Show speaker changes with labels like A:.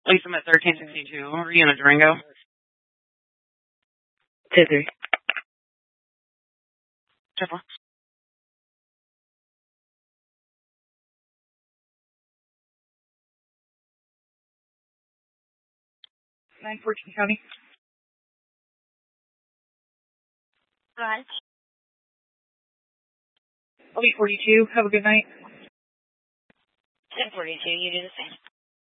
A: Lisa at 1362. Are you in a Durango?
B: 2-3.
A: Triple.
B: 914 County.
C: Right.
B: Elite 42. Have a good night.
C: 1042. You do the same.